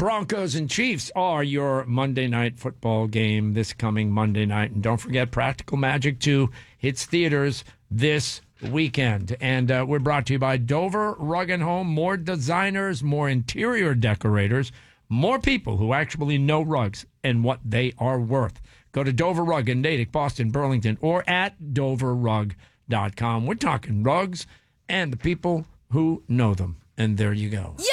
Broncos and Chiefs are your Monday night football game this coming Monday night. And don't forget, Practical Magic 2 hits theaters this weekend. And we're brought to you by Dover Rug and Home. More designers, more interior decorators, more people who actually know rugs and what they are worth. Go to Dover Rug in Natick, Boston, Burlington, or at doverrug.com. We're talking rugs and the people who know them. And there you go. Yeah!